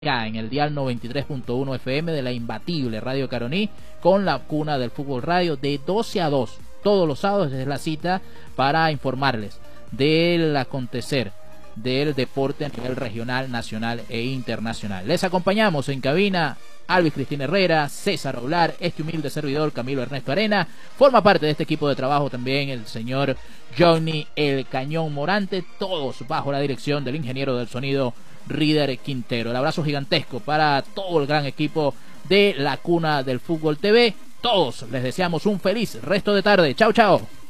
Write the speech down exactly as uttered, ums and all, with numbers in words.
acá en el dial noventa y tres punto uno F M de la imbatible Radio Caroní, con la cuna del fútbol radio, de doce a dos todos los sábados. Es la cita para informarles del acontecer del deporte a nivel regional, nacional e internacional. Les acompañamos en cabina Alvis Cristina Herrera, César Oblar, este humilde servidor Camilo Ernesto Arena. Forma parte de este equipo de trabajo también el señor Johnny El Cañón Morante, todos bajo la dirección del ingeniero del sonido Rider Quintero. El abrazo gigantesco para todo el gran equipo de la cuna del fútbol T V. Todos les deseamos un feliz resto de tarde. Chao, chao.